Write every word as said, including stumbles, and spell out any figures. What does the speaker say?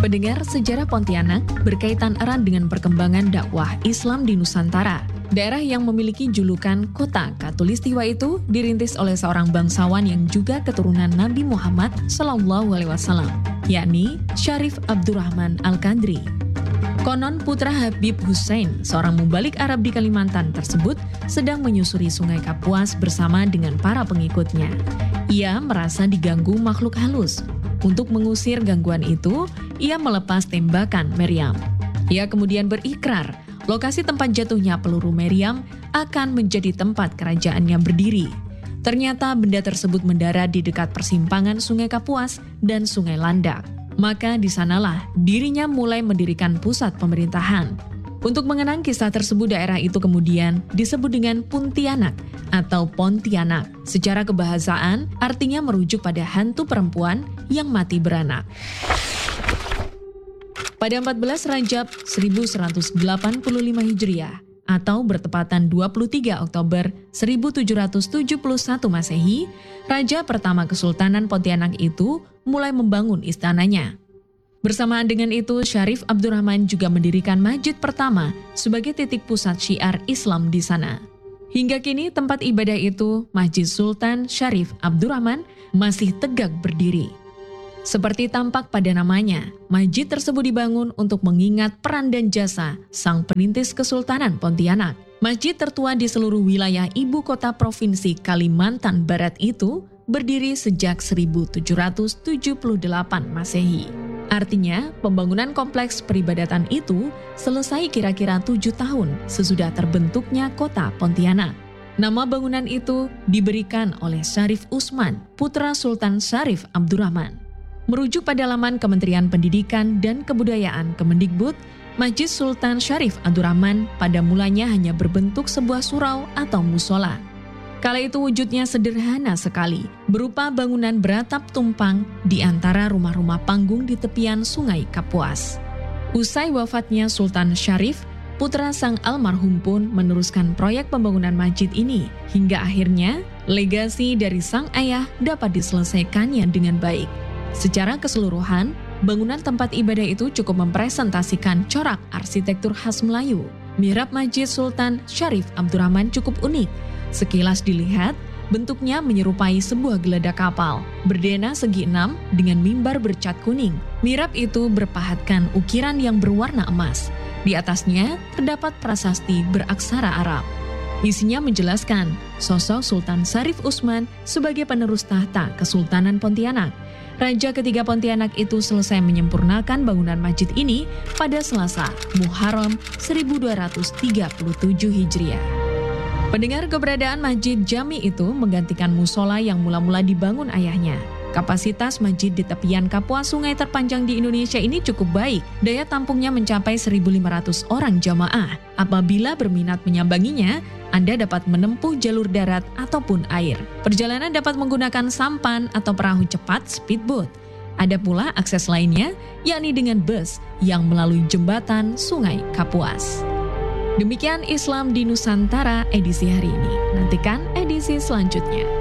Pendengar, sejarah Pontianak berkaitan erat dengan perkembangan dakwah Islam di Nusantara. Daerah yang memiliki julukan Kota Katulistiwa itu dirintis oleh seorang bangsawan yang juga keturunan Nabi Muhammad Shallallahu Alaihi Wasallam, yakni Syarif Abdurrahman Al-Qadri. Konon putra Habib Hussein, seorang mubalik Arab di Kalimantan tersebut, sedang menyusuri Sungai Kapuas bersama dengan para pengikutnya. Ia merasa diganggu makhluk halus. Untuk mengusir gangguan itu, ia melepas tembakan meriam. Ia kemudian berikrar, lokasi tempat jatuhnya peluru meriam akan menjadi tempat kerajaannya berdiri. Ternyata benda tersebut mendarat di dekat persimpangan Sungai Kapuas dan Sungai Landak. Maka di sanalah dirinya mulai mendirikan pusat pemerintahan. Untuk mengenang kisah tersebut, daerah itu kemudian disebut dengan Puntianak atau Pontianak. Secara kebahasaan, artinya merujuk pada hantu perempuan yang mati beranak. Pada empat belas Rajab seribu seratus delapan puluh lima Hijriah atau bertepatan dua puluh tiga Oktober seribu tujuh ratus tujuh puluh satu Masehi, Raja pertama Kesultanan Pontianak itu mulai membangun istananya. Bersamaan dengan itu, Syarif Abdurrahman juga mendirikan masjid pertama sebagai titik pusat syiar Islam di sana. Hingga kini tempat ibadah itu, Masjid Sultan Syarif Abdurrahman, masih tegak berdiri. Seperti tampak pada namanya, masjid tersebut dibangun untuk mengingat peran dan jasa sang perintis Kesultanan Pontianak. Masjid tertua di seluruh wilayah ibu kota provinsi Kalimantan Barat itu berdiri sejak seribu tujuh ratus tujuh puluh delapan Masehi. Artinya, pembangunan kompleks peribadatan itu selesai kira-kira tujuh tahun sesudah terbentuknya kota Pontianak. Nama bangunan itu diberikan oleh Syarif Usman, putra Sultan Syarif Abdurrahman. Merujuk pada laman Kementerian Pendidikan dan Kebudayaan Kemendikbud, Masjid Sultan Syarif Abdurrahman pada mulanya hanya berbentuk sebuah surau atau musola. Kala itu wujudnya sederhana sekali, berupa bangunan beratap tumpang di antara rumah-rumah panggung di tepian Sungai Kapuas. Usai wafatnya Sultan Syarif, putra sang almarhum pun meneruskan proyek pembangunan masjid ini, hingga akhirnya legasi dari sang ayah dapat diselesaikannya dengan baik. Secara keseluruhan, bangunan tempat ibadah itu cukup mempresentasikan corak arsitektur khas Melayu. Mihrab Masjid Sultan Syarif Abdurrahman cukup unik. Sekilas dilihat, bentuknya menyerupai sebuah geladak kapal, berdena segi enam dengan mimbar bercat kuning. Mihrab itu berpahatkan ukiran yang berwarna emas. Di atasnya terdapat prasasti beraksara Arab. Isinya menjelaskan sosok Sultan Syarif Usman sebagai penerus tahta Kesultanan Pontianak. Raja ketiga Pontianak itu selesai menyempurnakan bangunan masjid ini pada Selasa, Muharram seribu dua ratus tiga puluh tujuh Hijriah. Pendengar, keberadaan Masjid Jami itu menggantikan musola yang mula-mula dibangun ayahnya. Kapasitas masjid di tepian Kapuas sungai terpanjang di Indonesia ini cukup baik. Daya tampungnya mencapai seribu lima ratus orang jamaah. Apabila berminat menyambanginya, Anda dapat menempuh jalur darat ataupun air. Perjalanan dapat menggunakan sampan atau perahu cepat speedboat. Ada pula akses lainnya, yakni dengan bus yang melalui jembatan Sungai Kapuas. Demikian Islam di Nusantara edisi hari ini. Nantikan edisi selanjutnya.